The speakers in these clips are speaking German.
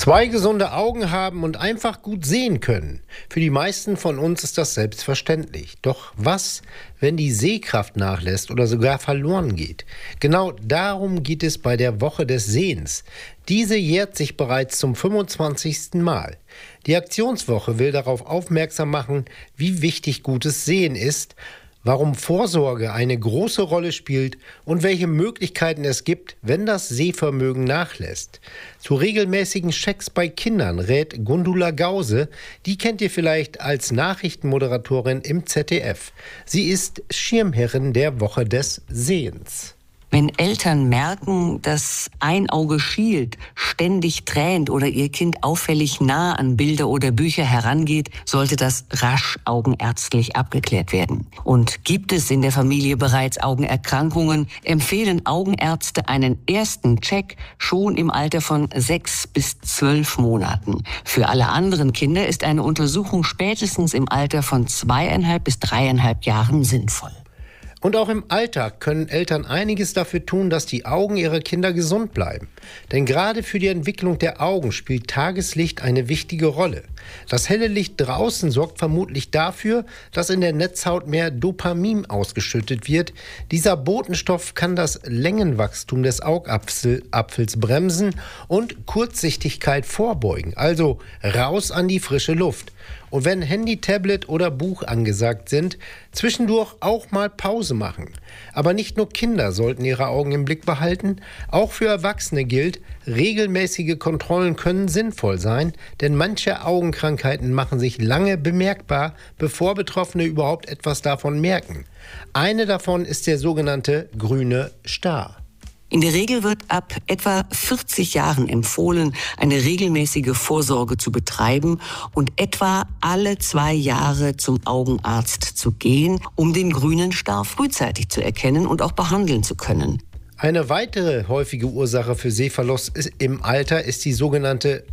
Zwei gesunde Augen haben und einfach gut sehen können. Für die meisten von uns ist das selbstverständlich. Doch was, wenn die Sehkraft nachlässt oder sogar verloren geht? Genau darum geht es bei der Woche des Sehens. Diese jährt sich bereits zum 25. Mal. Die Aktionswoche will darauf aufmerksam machen, wie wichtig gutes Sehen ist, warum Vorsorge eine große Rolle spielt und welche Möglichkeiten es gibt, wenn das Sehvermögen nachlässt. Zu regelmäßigen Checks bei Kindern rät Gundula Gause. Die kennt ihr vielleicht als Nachrichtenmoderatorin im ZDF. Sie ist Schirmherrin der Woche des Sehens. Wenn Eltern merken, dass ein Auge schielt, ständig tränt oder ihr Kind auffällig nah an Bilder oder Bücher herangeht, sollte das rasch augenärztlich abgeklärt werden. Und gibt es in der Familie bereits Augenerkrankungen, empfehlen Augenärzte einen ersten Check schon im Alter von 6 bis 12 Monaten. Für alle anderen Kinder ist eine Untersuchung spätestens im Alter von 2,5 bis 3,5 Jahren sinnvoll. Und auch im Alltag können Eltern einiges dafür tun, dass die Augen ihrer Kinder gesund bleiben. Denn gerade für die Entwicklung der Augen spielt Tageslicht eine wichtige Rolle. Das helle Licht draußen sorgt vermutlich dafür, dass in der Netzhaut mehr Dopamin ausgeschüttet wird. Dieser Botenstoff kann das Längenwachstum des Augapfels bremsen und Kurzsichtigkeit vorbeugen. Also raus an die frische Luft. Und wenn Handy, Tablet oder Buch angesagt sind, zwischendurch auch mal Pause machen. Aber nicht nur Kinder sollten ihre Augen im Blick behalten. Auch für Erwachsene gilt, regelmäßige Kontrollen können sinnvoll sein, denn manche Augenkrankheiten machen sich lange bemerkbar, bevor Betroffene überhaupt etwas davon merken. Eine davon ist der sogenannte grüne Star. In der Regel wird ab etwa 40 Jahren empfohlen, eine regelmäßige Vorsorge zu betreiben und etwa alle 2 Jahre zum Augenarzt zu gehen, um den grünen Star frühzeitig zu erkennen und auch behandeln zu können. Eine weitere häufige Ursache für Sehverlust im Alter ist die sogenannte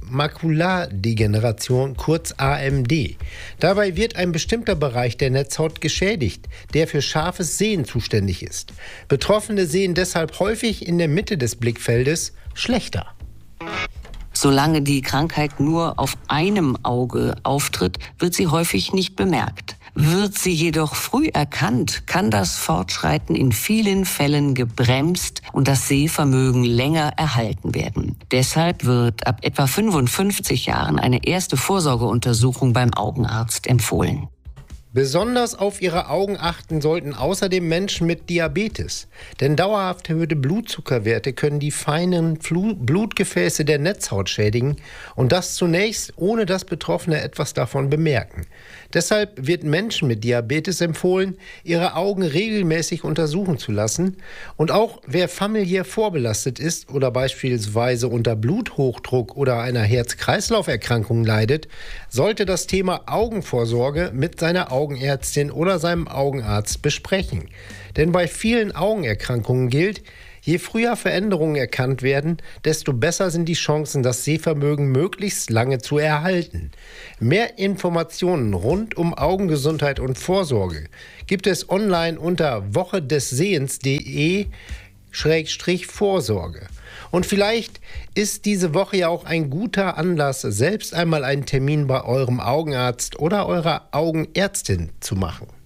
Makulardegeneration, kurz AMD. Dabei wird ein bestimmter Bereich der Netzhaut geschädigt, der für scharfes Sehen zuständig ist. Betroffene sehen deshalb häufig in der Mitte des Blickfeldes schlechter. Solange die Krankheit nur auf einem Auge auftritt, wird sie häufig nicht bemerkt. Wird sie jedoch früh erkannt, kann das Fortschreiten in vielen Fällen gebremst und das Sehvermögen länger erhalten werden. Deshalb wird ab etwa 55 Jahren eine erste Vorsorgeuntersuchung beim Augenarzt empfohlen. Besonders auf ihre Augen achten sollten außerdem Menschen mit Diabetes. Denn dauerhaft erhöhte Blutzuckerwerte können die feinen Blutgefäße der Netzhaut schädigen und das zunächst, ohne dass Betroffene etwas davon bemerken. Deshalb wird Menschen mit Diabetes empfohlen, ihre Augen regelmäßig untersuchen zu lassen. Und auch wer familiär vorbelastet ist oder beispielsweise unter Bluthochdruck oder einer Herz-Kreislauf-Erkrankung leidet, sollte das Thema Augenvorsorge mit seiner Augenärztin oder seinem Augenarzt besprechen. Denn bei vielen Augenerkrankungen gilt, je früher Veränderungen erkannt werden, desto besser sind die Chancen, das Sehvermögen möglichst lange zu erhalten. Mehr Informationen rund um Augengesundheit und Vorsorge gibt es online unter wochedessehens.de/Vorsorge. Und vielleicht ist diese Woche ja auch ein guter Anlass, selbst einmal einen Termin bei eurem Augenarzt oder eurer Augenärztin zu machen.